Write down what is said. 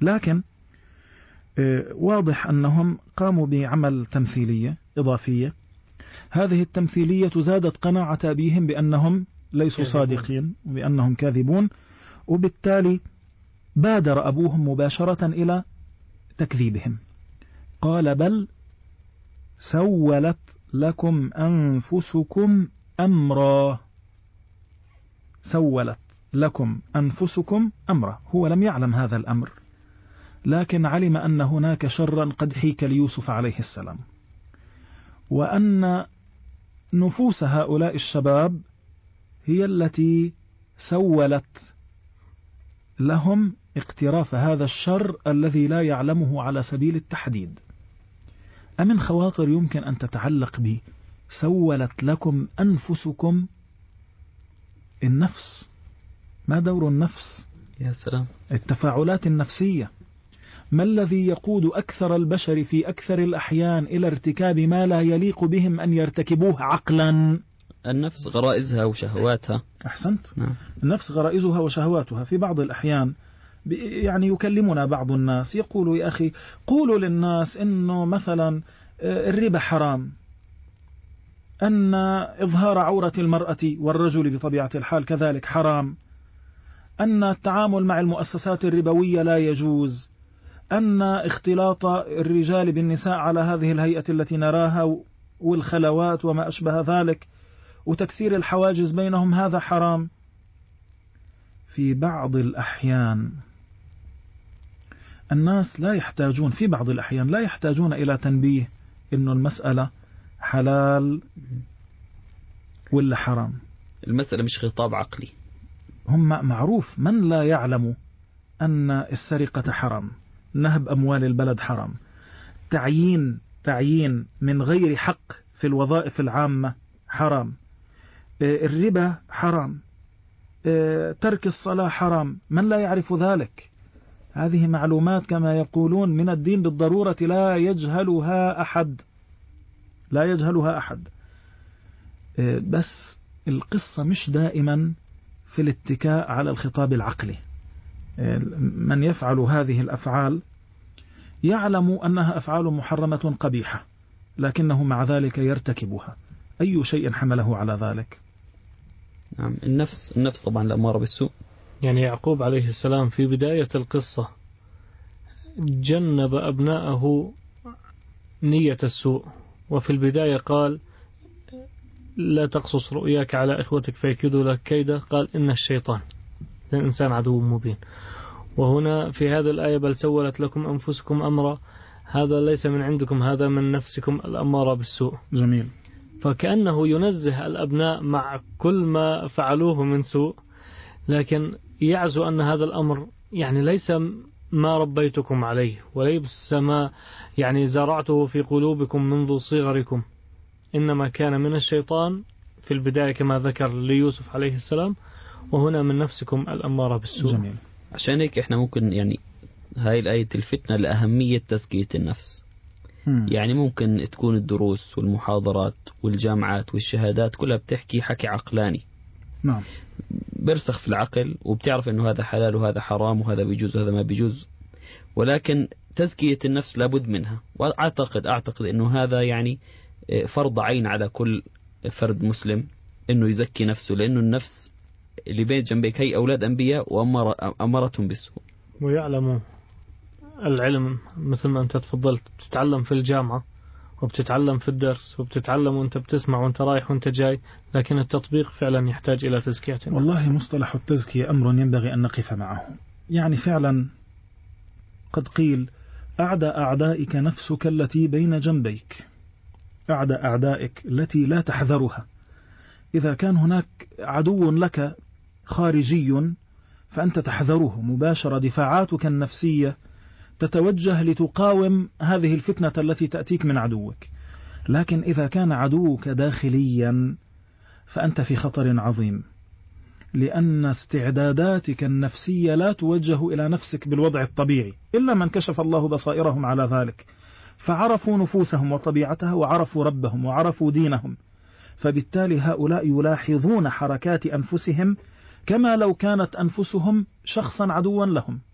لكن واضح أنهم قاموا بعمل تمثيلية إضافية. هذه التمثيلية زادت قناعة أبيهم بأنهم ليسوا صادقين وبأنهم كاذبون، وبالتالي بادر أبوهم مباشرة إلى تكذيبهم. قال: بل سولت لكم أنفسكم أمرا. سولت لكم أنفسكم أمرا. هو لم يعلم هذا الأمر، لكن علم أن هناك شرا قد حيك ليوسف عليه السلام، وأن نفوس هؤلاء الشباب هي التي سولت لهم اقتراف هذا الشر الذي لا يعلمه على سبيل التحديد. أمن خواطر يمكن أن تتعلق به سولت لكم أنفسكم؟ النفس، ما دور النفس؟ يا سلام. التفاعلات النفسية. ما الذي يقود أكثر البشر في أكثر الأحيان إلى ارتكاب ما لا يليق بهم أن يرتكبوه عقلا؟ النفس، غرائزها وشهواتها. أحسنت. نعم. النفس غرائزها وشهواتها. في بعض الأحيان يعني يكلمنا بعض الناس يقول: يا أخي قولوا للناس إنه مثلا الربا حرام، أن إظهار عورة المرأة والرجل بطبيعة الحال كذلك حرام، أن التعامل مع المؤسسات الربوية لا يجوز، أن اختلاط الرجال بالنساء على هذه الهيئة التي نراها والخلوات وما أشبه ذلك وتكسير الحواجز بينهم هذا حرام. في بعض الأحيان الناس لا يحتاجون، في بعض الأحيان لا يحتاجون إلى تنبيه إنه المسألة حلال ولا حرام. المسألة مش خطاب عقلي. هم معروف من لا يعلم أن السرقة حرام، نهب أموال البلد حرام، تعيين من غير حق في الوظائف العامة حرام، الربا حرام، ترك الصلاة حرام. من لا يعرف ذلك؟ هذه معلومات كما يقولون من الدين بالضرورة، لا يجهلها أحد، لا يجهلها أحد. بس القصة مش دائما في الاتكاء على الخطاب العقلي. من يفعل هذه الأفعال يعلم أنها أفعال محرمة قبيحة، لكنه مع ذلك يرتكبها. أي شيء حمله على ذلك؟ نعم، النفس طبعا الأمارة بالسوء. يعني يعقوب عليه السلام في بداية القصة جنب أبناءه نية السوء، وفي البداية قال: لا تقصص رؤياك على إخوتك فيكيدوا لك كيدا. قال: إن الشيطان للإنسان عدو مبين. وهنا في هذه الآية: بل سولت لكم أنفسكم أمرا، هذا ليس من عندكم، هذا من نفسكم الأمارة بالسوء. جميل. فكأنه ينزه الأبناء مع كل ما فعلوه من سوء، لكن يعزو أن هذا الأمر يعني ليس ما ربيتكم عليه، وليس ما يعني زرعته في قلوبكم منذ صغركم، إنما كان من الشيطان في البداية كما ذكر ليوسف عليه السلام، وهنا من نفسكم الأمارة بالسوء. جميل. عشان هيك إحنا ممكن يعني هاي الآية تلفتنا لأهمية تزكية النفس. يعني ممكن تكون الدروس والمحاضرات والجامعات والشهادات كلها بتحكي حكي عقلاني، نعم، برسخ في العقل، وبتعرف إنه هذا حلال وهذا حرام وهذا بيجوز وهذا ما بيجوز، ولكن تزكية النفس لابد منها. وأعتقد إنه هذا يعني فرض عين على كل فرد مسلم إنه يزكي نفسه، لأنه النفس اللي بين جنبك هي أولاد أنبياء وأمرتهم بالسوء. ويعلموا العلم مثل ما أنت تفضلت، تتعلم في الجامعة وبتتعلم في الدرس وبتتعلم وأنت بتسمع وأنت رايح وأنت جاي، لكن التطبيق فعلا يحتاج إلى تزكية النفس. والله مصطلح التزكية أمر ينبغي أن نقف معه. يعني فعلا قد قيل: أعدى أعدائك نفسك التي بين جنبيك. أعدى أعدائك التي لا تحذرها. إذا كان هناك عدو لك خارجي فأنت تحذره مباشرة، دفاعاتك النفسية تتوجه لتقاوم هذه الفتنة التي تأتيك من عدوك. لكن إذا كان عدوك داخليا فأنت في خطر عظيم، لأن استعداداتك النفسية لا توجه إلى نفسك بالوضع الطبيعي إلا من كشف الله بصائرهم على ذلك، فعرفوا نفوسهم وطبيعتها وعرفوا ربهم وعرفوا دينهم، فبالتالي هؤلاء يلاحظون حركات أنفسهم كما لو كانت أنفسهم شخصا عدوا لهم.